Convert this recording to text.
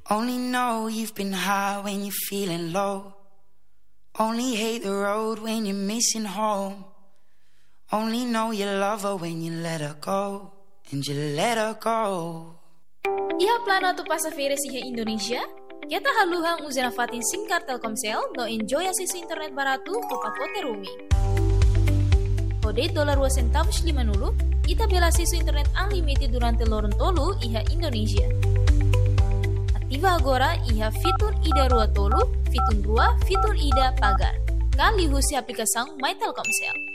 Only know you've been high when you're feeling low. Only hate the road when you're missing home. Only know you love her when you let her go. And you let her go. Iha plano tu passageres iha Indonesia. Kita haluhang uzana fatin singkar Telkomsel no enjoy asisu internet baratu ko pakote roaming. Kode $2.50 ita bela asisu internet unlimited durante lorong tolu iha Indonesia. Aktiva agora iha fitur ida rua tolu, fitur rua, fitur ida pagar. Kali husi aplikação My Telkomsel.